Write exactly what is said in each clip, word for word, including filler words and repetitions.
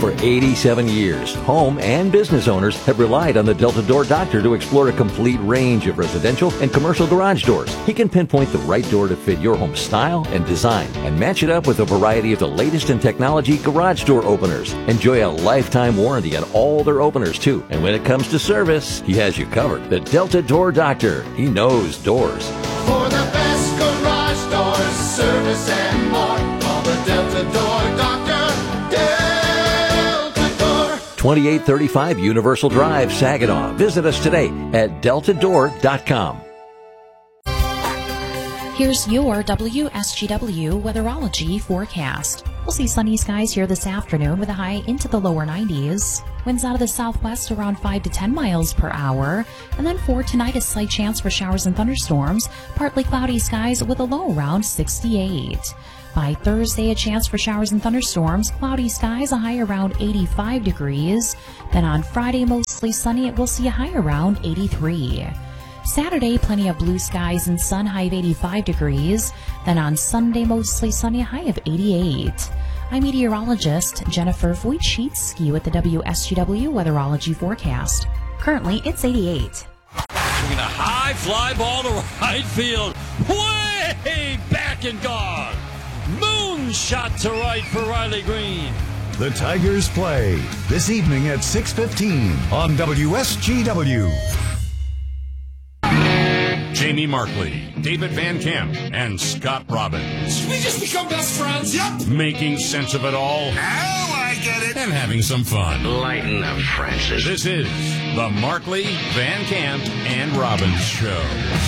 For eighty-seven years, home and business owners have relied on the Delta Door Doctor to explore a complete range of residential and commercial garage doors. He can pinpoint the right door to fit your home style and design and match it up with a variety of the latest in technology garage door openers. Enjoy a lifetime warranty on all their openers, too. And when it comes to service, he has you covered. The Delta Door Doctor. He knows doors. For the best garage doors, service and more, call the Delta Door Doctor. Delta Door. twenty-eight thirty-five Universal Drive, Saginaw. Visit us today at delta door dot com. Here's your W S G W weatherology forecast. We'll see sunny skies here this afternoon with a high into the lower nineties. Winds out of the southwest around five to ten miles per hour. And then for tonight, a slight chance for showers and thunderstorms. Partly cloudy skies with a low around sixty-eight. By Thursday, a chance for showers and thunderstorms. Cloudy skies, a high around eighty-five degrees. Then on Friday, mostly sunny. We'll see a high around eighty-three. Saturday, plenty of blue skies and sun, high of eighty-five degrees. Then on Sunday, mostly sunny, a high of eighty-eight. I'm meteorologist Jennifer Wojcicki with the W S G W weatherology forecast. Currently, it's eighty-eight. Swinging a high fly ball to right field. Way back and gone. Moonshot to right for Riley Green. The Tigers play this evening at six fifteen on W S G W. Jamie Markley, David Van Camp, and Scott Robbins. We just become best friends, yep. Making sense of it all. Now I get it. And having some fun. Lighten up, Francis. This is the Markley, Van Camp, and Robbins Show.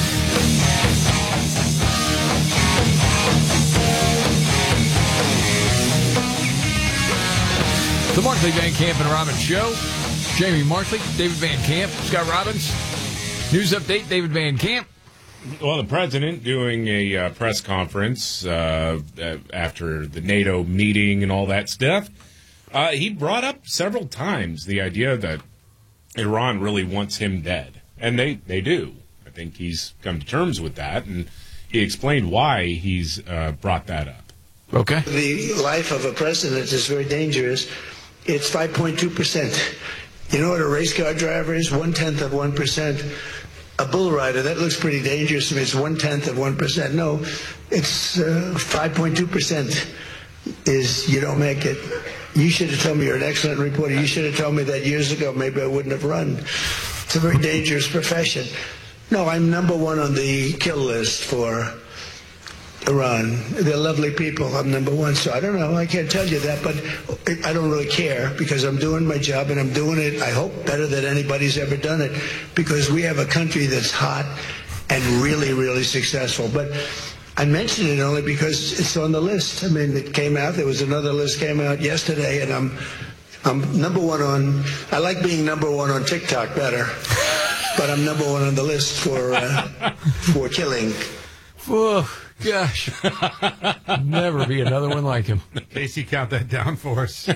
The Markley, Van Camp, and Robbins Show. Jamie Markley, David Van Camp, Scott Robbins. News update, David Van Camp. Well, the president doing a uh, press conference uh, uh, after the NATO meeting and all that stuff, uh, he brought up several times the idea that Iran really wants him dead. And they, they do. I think he's come to terms with that, and he explained why he's uh, brought that up. Okay. The life of a president is very dangerous. It's five point two percent. You know what a race car driver is? One-tenth of one percent. A bull rider, that looks pretty dangerous to me. It's one-tenth of one percent. No, it's uh, five point two percent is you don't make it. You should have told me, you're an excellent reporter. You should have told me that years ago. Maybe I wouldn't have run. It's a very dangerous profession. No, I'm number one on the kill list for Iran. They're lovely people. I'm number one. So I don't know. I can't tell you that, but I don't really care because I'm doing my job and I'm doing it, I hope, better than anybody's ever done it because we have a country that's hot and really, really successful. But I mention it only because it's on the list. I mean, it came out. There was another list came out yesterday, and I'm I'm number one on, I like being number one on TikTok better, but I'm number one on the list for uh, for killing. Oh, gosh. Never be another one like him. Casey, count that down for us.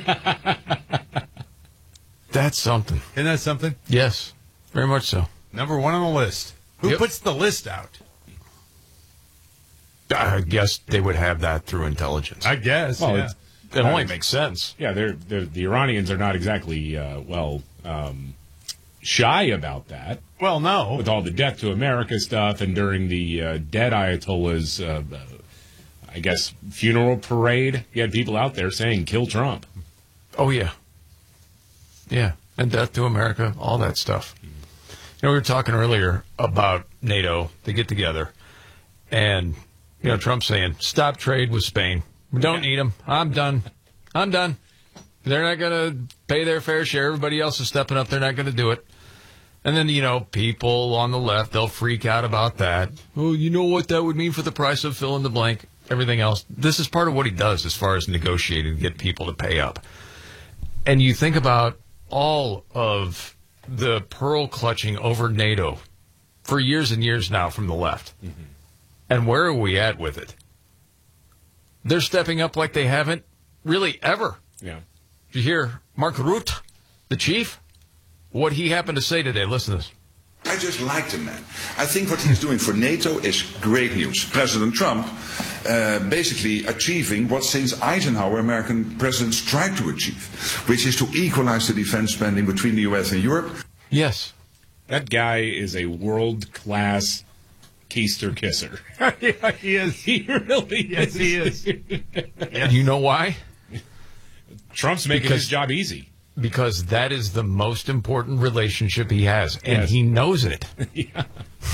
That's something. Isn't that something? Yes, very much so. Number one on the list. Who Yep. puts the list out? I guess they would have that through intelligence. I guess, Well, yeah. it's- It only makes sense. Yeah, they're, they're, the Iranians are not exactly, uh, well, um, shy about that. Well, no. With all the Death to America stuff and during the uh, dead Ayatollah's, uh, I guess, funeral parade, you had people out there saying, kill Trump. Oh, yeah. Yeah, and Death to America, all that stuff. You know, we were talking earlier about NATO. They get together, and, you know, Trump saying, stop trade with Spain. We don't need them. I'm done. I'm done. They're not going to pay their fair share. Everybody else is stepping up. They're not going to do it. And then, you know, people on the left, they'll freak out about that. Oh, you know what that would mean for the price of fill in the blank, everything else. This is part of what he does as far as negotiating to get people to pay up. And you think about all of the pearl clutching over NATO for years and years now from the left. Mm-hmm. And where are we at with it? They're stepping up like they haven't really ever. Yeah. Did you hear Mark Rutte, the chief? What he happened to say today? Listen to this. I just like the man. I think what he's doing for NATO is great news. President Trump uh, basically achieving what since Eisenhower American presidents tried to achieve, which is to equalize the defense spending between the U S and Europe. Yes. That guy is a world-class keister kisser. Yeah, he is. He really yes, is. he is. And you know why? Trump's making Because- his job easy. Because that is the most important relationship he has, and Yes. he knows it. Yeah.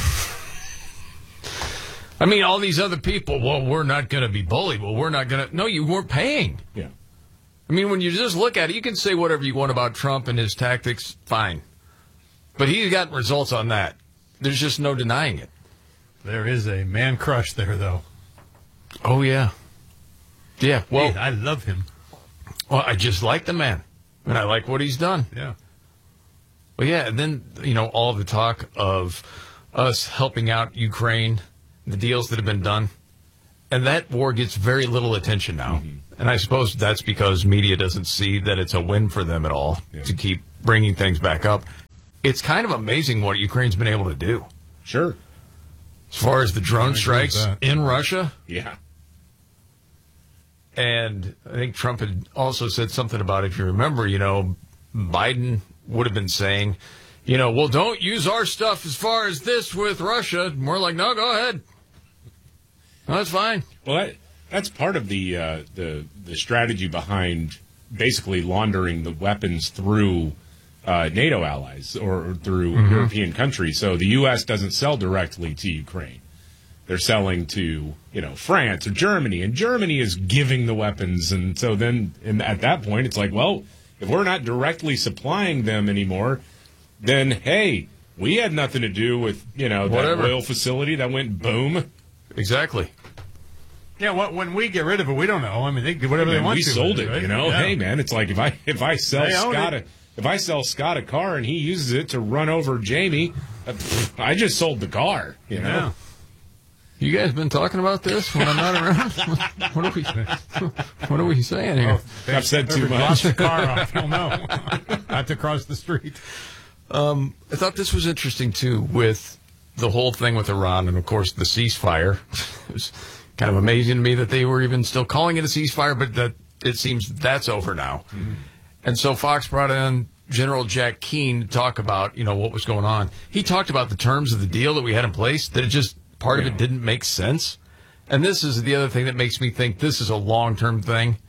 I mean, all these other people, well, we're not going to be bullied. Well, we're not going to. No, you weren't paying. Yeah. I mean, when you just look at it, you can say whatever you want about Trump and his tactics, fine. But he's got results on that. There's just no denying it. There is a man crush there, though. Oh, yeah. Yeah, well, Hey, I love him. well, I just like the man, and I like what he's done. Yeah. Well, yeah, and then, you know, all the talk of us helping out Ukraine, the deals that have been done, and that war gets very little attention now. Mm-hmm. And I suppose that's because media doesn't see that it's a win for them at all yeah. to keep bringing things back up. It's kind of amazing what Ukraine's been able to do. Sure. As far as the drone strikes in Russia. Yeah. And I think Trump had also said something about, if you remember, you know, Biden would have been saying, you know, well, don't use our stuff as far as this with Russia. More like, no, go ahead. No, that's fine. Well, that, that's part of the, uh, the the strategy behind basically laundering the weapons through uh, NATO allies or through mm-hmm. European countries. So the U S doesn't sell directly to Ukraine. They're selling to, you know, France or Germany, and Germany is giving the weapons. And so then and at that point, it's like, well, if we're not directly supplying them anymore, then, hey, we had nothing to do with, you know, that Whatever. oil facility that went boom. Exactly. Yeah, what, when we get rid of it, we don't know. I mean, they do whatever Hey, they man, want we to. sold it, right? you know. Yeah. Hey, man, it's like if I if I sell They own Scott a, it. if I sell Scott a car and he uses it to run over Jamie, uh, pff, I just sold the car, you know. Yeah. You guys been talking about this when I'm not around? What are we, what are we saying here? Oh, I've said too If we much. lost the car off, you'll know. Not to cross the street. Um, I thought this was interesting, too, with the whole thing with Iran and, of course, the ceasefire. It was kind of amazing to me that they were even still calling it a ceasefire, but that it seems that's over now. Mm-hmm. And so Fox brought in General Jack Keane to talk about, you know, what was going on. He talked about the terms of the deal that we had in place, that it just, part yeah. of it didn't make sense. And this is the other thing that makes me think this is a long-term thing.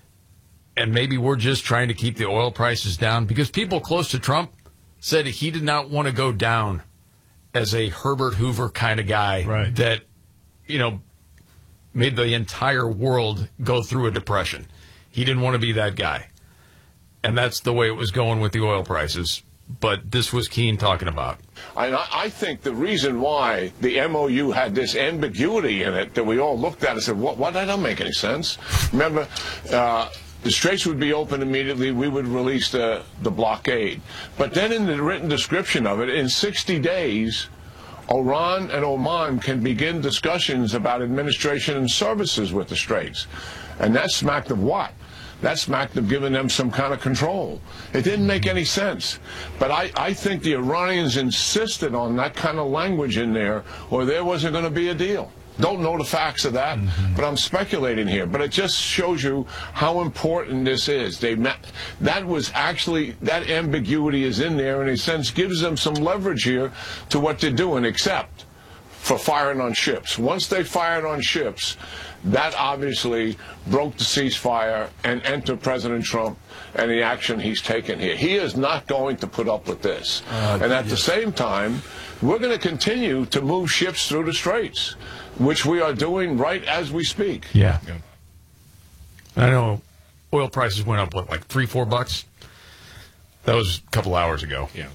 And maybe we're just trying to keep the oil prices down, because people close to Trump said he did not want to go down as a Herbert Hoover kind of guy right. that, you know, made the entire world go through a depression. He didn't want to be that guy. And that's the way it was going with the oil prices. But this was Keane talking about. And I, I think the reason why the M O U had this ambiguity in it that we all looked at and said, what, what, that doesn't make any sense. Remember, uh, the straits would be open immediately. We would release the, the blockade. But then in the written description of it, in sixty days, Iran and Oman can begin discussions about administration and services with the straits. And that smacked of what? That smacked of giving them some kind of control. It didn't make any sense. But I, I think the Iranians insisted on that kind of language in there, or there wasn't going to be a deal. Don't know the facts of that, mm-hmm. but I'm speculating here. But it just shows you how important this is. They met, that was actually, that ambiguity is in there, in a sense, gives them some leverage here to what they're doing, except for firing on ships. Once they fired on ships, that obviously broke the ceasefire and entered President Trump and the action he's taken here. He is not going to put up with this. Uh, and at yes. the same time, we're going to continue to move ships through the straits, which we are doing right as we speak. Yeah. yeah. I know oil prices went up, what, like three, four bucks? That was a couple hours ago. Yeah.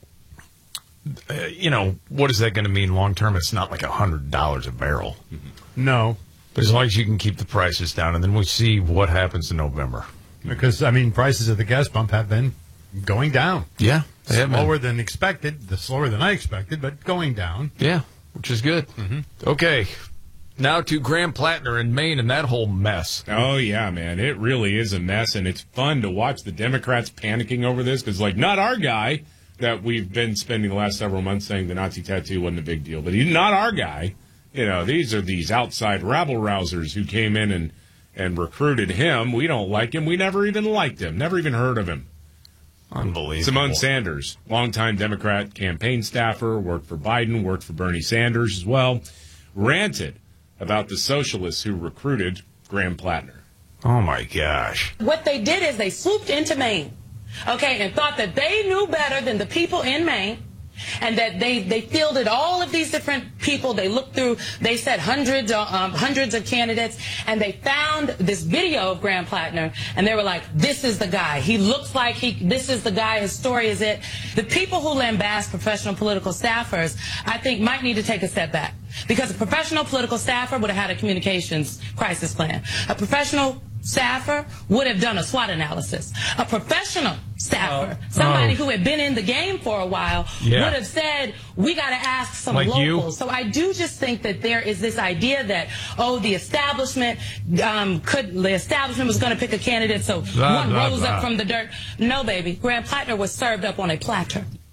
Uh, you know, what is that going to mean long term? It's not like one hundred dollars a barrel. Mm-hmm. No. But as long as you can keep the prices down, and then we see what happens in November. Because, I mean, prices at the gas pump have been going down. Yeah. They have slower been. than expected, the slower than I expected, but going down. Yeah, which is good. Mm-hmm. Okay. Now to Graham Plattner in Maine and that whole mess. Oh, yeah, man. It really is a mess, and it's fun to watch the Democrats panicking over this because, like, not our guy. that we've been spending the last several months saying the Nazi tattoo wasn't a big deal. But he's not our guy. You know, these are these outside rabble-rousers who came in and, and recruited him. We don't like him. We never even liked him. Never even heard of him. Unbelievable. Simone Sanders, longtime Democrat campaign staffer, worked for Biden, worked for Bernie Sanders as well, ranted about the socialists who recruited Graham Plattner. Oh, my gosh. What they did is they swooped into Maine, okay, and thought that they knew better than the people in Maine, and that they, they fielded all of these different people. They looked through, they said hundreds, um, hundreds of candidates, and they found this video of Graham Plattner, and they were like, this is the guy. He looks like he, this is the guy, his story is it. The people who lambast professional political staffers, I think, might need to take a step back. Because a professional political staffer would have had a communications crisis plan. A professional staffer would have done a SWOT analysis. A professional staffer, oh. somebody oh. who had been in the game for a while, yeah. would have said, we got to ask some like locals. You? So I do just think that there is this idea that, oh, the establishment um, could, the establishment was going to pick a candidate, so blah, one blah, rose blah. up from the dirt. No, baby. Graham Plattner was served up on a platter.